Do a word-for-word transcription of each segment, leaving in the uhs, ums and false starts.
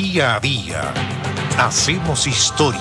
Día a día hacemos historia.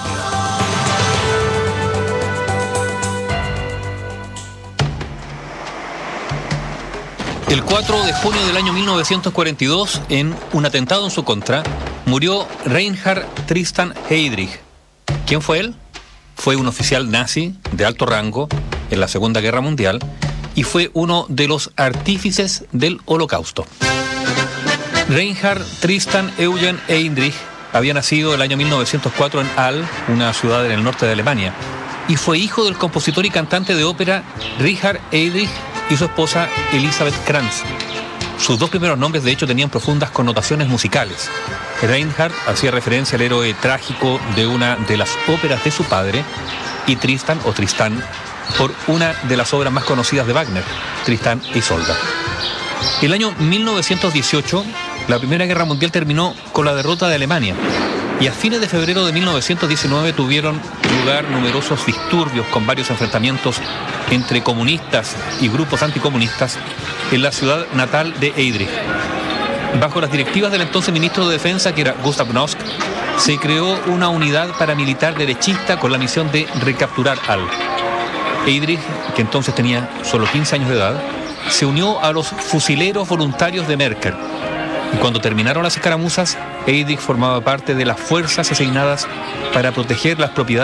El cuatro de junio del año mil novecientos cuarenta y dos, en un atentado en su contra, murió Reinhard Tristan Heydrich. ¿Quién fue él? Fue un oficial nazi de alto rango en la Segunda Guerra Mundial y fue uno de los artífices del Holocausto. Reinhard Tristan Eugen Heydrich había nacido el año mil novecientos cuatro en Halle, una ciudad en el norte de Alemania, y fue hijo del compositor y cantante de ópera Richard Heydrich y su esposa Elisabeth Kranz. Sus dos primeros nombres, de hecho, tenían profundas connotaciones musicales. Reinhard hacía referencia al héroe trágico de una de las óperas de su padre, y Tristan, o Tristán, por una de las obras más conocidas de Wagner, Tristán e Isolda. El año mil novecientos dieciocho, la Primera Guerra Mundial terminó con la derrota de Alemania, y a fines de febrero de mil novecientos diecinueve tuvieron lugar numerosos disturbios con varios enfrentamientos entre comunistas y grupos anticomunistas en la ciudad natal de Heydrich. Bajo las directivas del entonces ministro de Defensa, que era Gustav Nosk, se creó una unidad paramilitar derechista con la misión de recapturar Halle. Heydrich, que entonces tenía solo quince años de edad, se unió a los fusileros voluntarios de Merker. Y cuando terminaron las escaramuzas, Heydrich formaba parte de las fuerzas asignadas para proteger las propiedades